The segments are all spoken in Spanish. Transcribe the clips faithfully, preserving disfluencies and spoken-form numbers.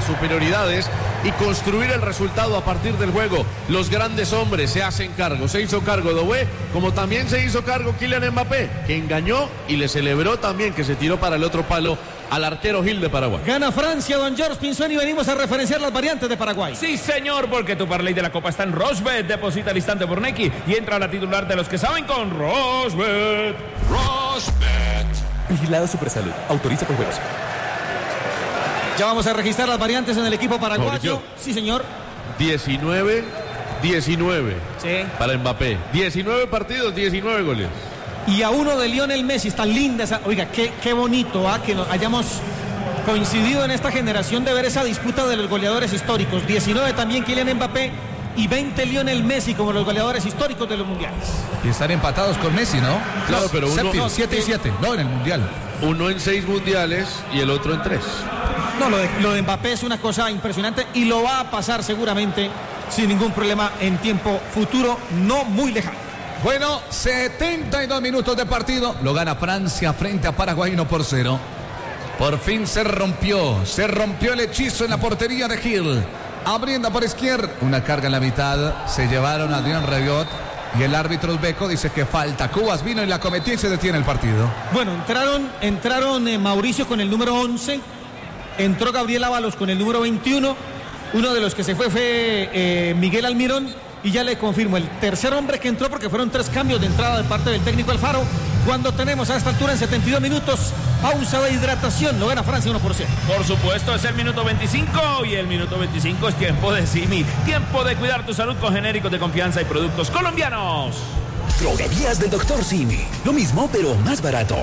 las superioridades y construir el resultado a partir del juego. Los grandes hombres se hacen cargo. Se hizo cargo Doué, como también se hizo cargo Kylian Mbappé, que engañó y le celebró también que se tiró para el otro palo al arquero Gil de Paraguay. Gana Francia, don George Pinzón, y venimos a referenciar las variantes de Paraguay. Sí, señor, porque tu parlay de la Copa está en Rosbet. Deposita al instante por Nequi y entra a la titular de los que saben con Rosbet. Rosbet. Vigilado Supersalud. Autoriza con juegos. Ya vamos a registrar las variantes en el equipo paraguayo. Mauricio. Sí, señor. diecinueve diecinueve Sí. para Mbappé. diecinueve partidos, diecinueve goles. Y a uno de Lionel Messi. Está linda esa. Oiga, qué, qué bonito ¿ah? que nos hayamos coincidido en esta generación de ver esa disputa de los goleadores históricos. diecinueve también Kylian Mbappé y veinte Lionel Messi como los goleadores históricos de los mundiales. Y están empatados con Messi, ¿no? Claro, pero uno, Séptimo, siete y siete, no en el mundial. Uno en seis mundiales y el otro en tres. No, lo de, lo de Mbappé es una cosa impresionante y lo va a pasar seguramente sin ningún problema en tiempo futuro, no muy lejano. Bueno, setenta y dos minutos de partido. Lo gana Francia frente a Paraguay uno por cero. Por fin se rompió. Se rompió el hechizo en la portería de Gil. Abriendo por izquierda. Una carga en la mitad. Se llevaron a Adrián Rabiot. Y el árbitro uzbeco dice que falta. Cubas vino y la cometió y se detiene el partido. Bueno, entraron, entraron eh, Mauricio con el número once. Entró Gabriel Ábalos con el número veintiuno. Uno de los que se fue fue eh, Miguel Almirón. Y ya le confirmo, el tercer hombre que entró, porque fueron tres cambios de entrada de parte del técnico Alfaro, cuando tenemos a esta altura en setenta y dos minutos, pausa de hidratación, lo gana Francia uno por cero. Por supuesto, es el minuto veinticinco y el minuto veinticinco es tiempo de Simi. Tiempo de cuidar tu salud con genéricos de confianza y productos colombianos. Droguerías del doctor Simi. Lo mismo, pero más barato.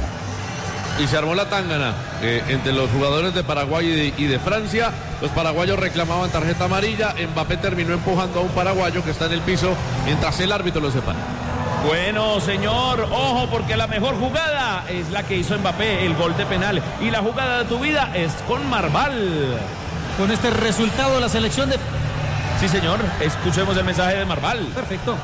Y se armó la tangana eh, entre los jugadores de Paraguay y de, y de Francia. Los paraguayos reclamaban tarjeta amarilla. Mbappé terminó empujando a un paraguayo que está en el piso mientras el árbitro lo separa. Bueno, señor, ojo, porque la mejor jugada es la que hizo Mbappé, el gol de penal. Y la jugada de tu vida es con Marval. Con este resultado, la selección de... Sí, señor, escuchemos el mensaje de Marval. Perfecto.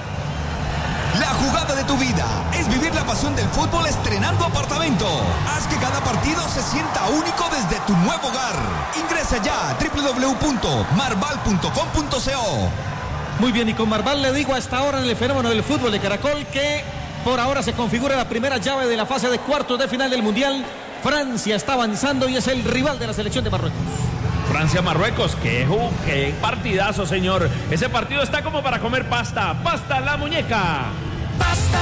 La jugada de tu vida es vivir la pasión del fútbol estrenando apartamento. Haz que cada partido se sienta único desde tu nuevo hogar. Ingresa ya a doble u doble u doble u punto marval punto com punto co. Muy bien, y con Marval le digo a esta hora en el fenómeno del fútbol de Caracol que por ahora se configura la primera llave de la fase de cuartos de final del Mundial. Francia está avanzando y es el rival de la selección de Marruecos. Francia-Marruecos, qué, qué partidazo, señor. Ese partido está como para comer pasta. Pasta la muñeca. Pasta.